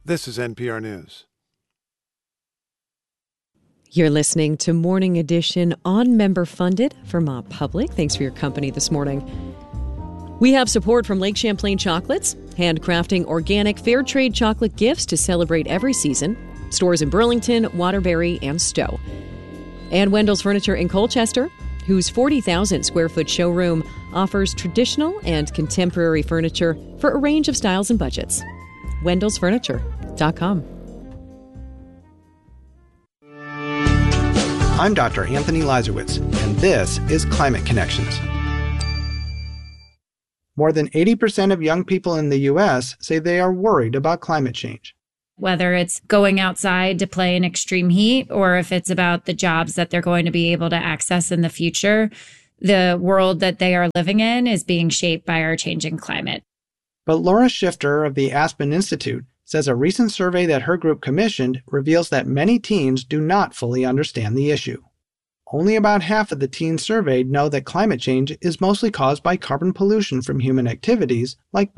This is NPR News. You're listening to Morning Edition on Member Funded for Ma Public. Thanks for your company this morning. We have support from Lake Champlain Chocolates, handcrafting organic fair trade chocolate gifts to celebrate every season. Stores in Burlington, Waterbury, and Stowe. And Wendell's Furniture in Colchester, whose 40,000 square foot showroom offers traditional and contemporary furniture for a range of styles and budgets. Wendell'sFurniture.com. I'm Dr. Anthony Leisowitz, and this is Climate Connections. More than 80% of young people in the U.S. say they are worried about climate change. Whether it's going outside to play in extreme heat or if it's about the jobs that they're going to be able to access in the future, the world that they are living in is being shaped by our changing climate. But Laura Shifter of the Aspen Institute says a recent survey that her group commissioned reveals that many teens do not fully understand the issue. Only about half of the teens surveyed know that climate change is mostly caused by carbon pollution from human activities like